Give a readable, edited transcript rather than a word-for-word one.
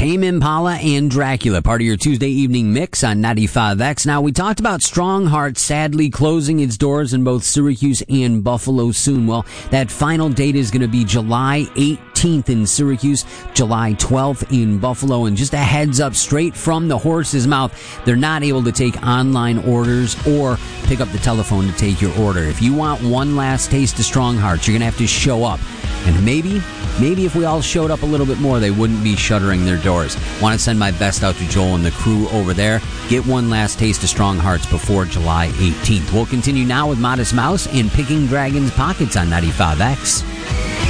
Tame Impala and Dracula, part of your Tuesday evening mix on 95X. Now, we talked about Strongheart sadly closing its doors in both Syracuse and Buffalo soon. Well, that final date is going to be July 18th in Syracuse, July 12th in Buffalo. And just a heads up, straight from the horse's mouth, they're not able to take online orders or pick up the telephone to take your order. If you want one last taste of Strongheart, you're going to have to show up. And maybe if we all showed up a little bit more, they wouldn't be shuttering their doors. Want to send my best out to Joel and the crew over there. Get one last taste of Stronghearts before July 18th. We'll continue now with Modest Mouse and Picking Dragons Pockets on 95X.